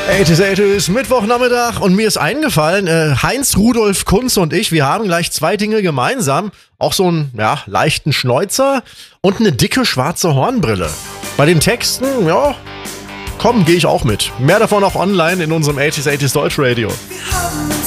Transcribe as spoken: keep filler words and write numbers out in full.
achtzig achtzig, Mittwochnachmittag und mir ist eingefallen, äh, Heinz Rudolf Kunze und ich, wir haben gleich zwei Dinge gemeinsam. Auch so einen ja, leichten Schnäuzer und eine dicke schwarze Hornbrille. Bei den Texten, ja, komm, gehe ich auch mit. Mehr davon auch online in unserem achtzig achtzig Deutsch Radio. Wir haben uns